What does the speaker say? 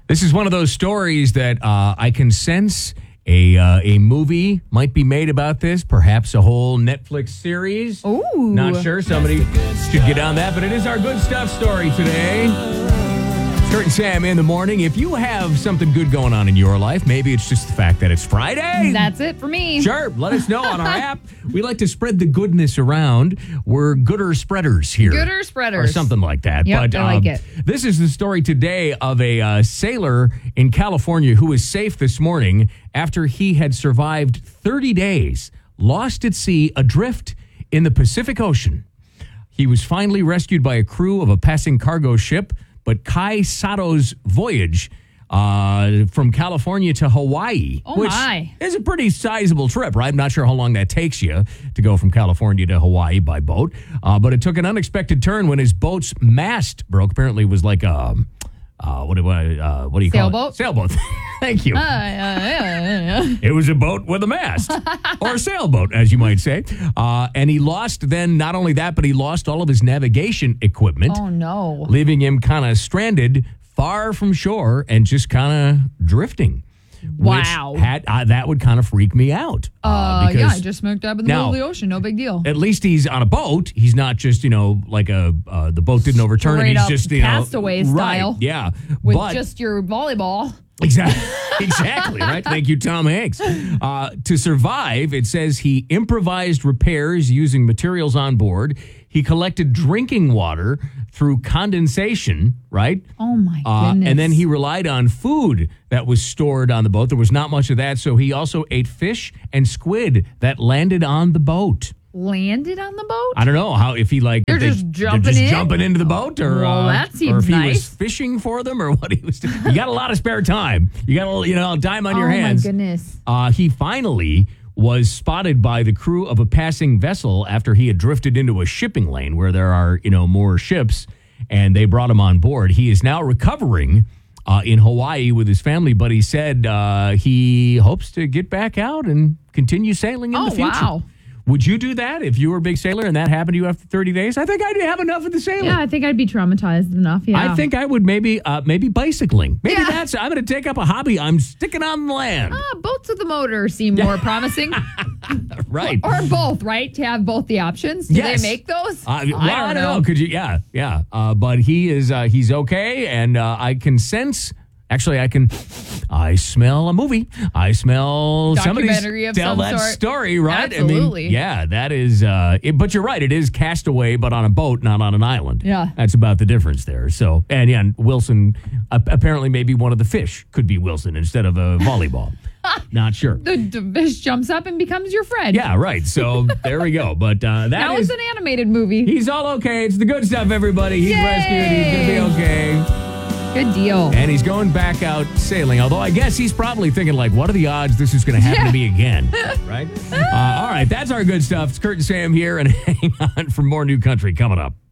This is one of those stories that I can sense a movie might be made about this, perhaps a whole Netflix series. Ooh. Not sure. Somebody should get on that, but it is our good stuff story today. Kurt and Sam in the morning. If you have something good going on in your life, maybe it's just the fact that it's Friday. That's it for me. Sure. Let us know on our app. We like to spread the goodness around. We're gooder spreaders here. Gooder spreaders. Or something like that. Yep, I like it. This is the story today of a sailor in California who was safe this morning after he had survived 30 days, lost at sea, adrift in the Pacific Ocean. He was finally rescued by a crew of a passing cargo ship, but Kai Sato's voyage from California to Hawaii, which is a pretty sizable trip, right? I'm not sure how long that takes you to go from California to Hawaii by boat, but it took an unexpected turn when his boat's mast broke. Apparently, it was like a what do you call it? Sailboat. Thank you. It was a boat with a mast, or a sailboat, as you might say. And he lost then, not only that, but he lost all of his navigation equipment. Oh, no. Leaving him kind of stranded far from shore and just kind of drifting. Wow. That would kind of freak me out. Yeah, I just smoked up in the middle of the ocean. No big deal. At least he's on a boat. He's not just, like the boat didn't overturn and he's just, castaway style. Right, yeah. With just your volleyball. Exactly, right? Thank you, Tom Hanks. To survive, it says he improvised repairs using materials on board. He collected drinking water through condensation, right? Oh, my goodness. And then he relied on food that was stored on the boat. There was not much of that, so he also ate fish and squid that landed on the boat. Landed on the boat? I don't know how if he they're just jumping into the boat, or that seems or if he nice. was fishing for them, or what he was doing. You got a lot of spare time. You got a time on your hands. Oh my goodness! He finally was spotted by the crew of a passing vessel after he had drifted into a shipping lane where there are more ships, and they brought him on board. He is now recovering in Hawaii with his family, but he said he hopes to get back out and continue sailing in the future. Wow. Would you do that if you were a big sailor and that happened to you after 30 days? I think I'd have enough of the sailing. Yeah, I think I'd be traumatized enough, yeah. I think I would maybe bicycling. Maybe I'm going to take up a hobby. I'm sticking on the land. Boats with a motor seem more promising. Right. Or both, right? To have both the options. Do they make those? I don't know. Could you? Yeah. But he's okay, and I can sense... Actually, I smell a movie. I smell somebody tell that story, right? Absolutely. I mean, that is, but you're right. It is Castaway, but on a boat, not on an island. Yeah. That's about the difference there. So, and Wilson, apparently maybe one of the fish could be Wilson instead of a volleyball. Not sure. The fish jumps up and becomes your friend. Yeah, right. So there we go. But now it's an animated movie. He's all okay. It's the good stuff, everybody. He's rescued. He's going to be okay. Good deal. And he's going back out sailing, although I guess he's probably thinking, what are the odds this is going to happen to me again? Right? All right, that's our good stuff. It's Kurt and Sam here, and hang on for more New Country coming up.